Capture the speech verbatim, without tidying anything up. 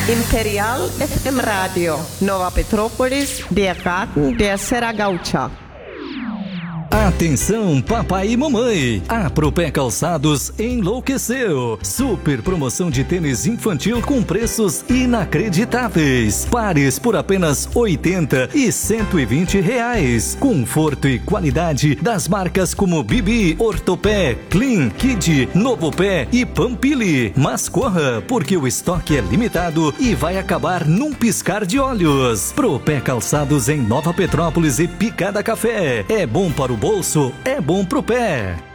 Imperial F M Radio, Nova Petrópolis, der Garten der Serra Gaúcha. Atenção, papai e mamãe! A Propé Calçados enlouqueceu! Super promoção de tênis infantil com preços inacreditáveis. Pares por apenas oitenta e cento e vinte reais. Conforto e qualidade das marcas como Bibi, Ortopé, Clean, Kid, Novopé e Pampili. Mas corra, porque o estoque é limitado e vai acabar num piscar de olhos. Propé Calçados em Nova Petrópolis e Picada Café. É bom para o bolso, é bom pro pé.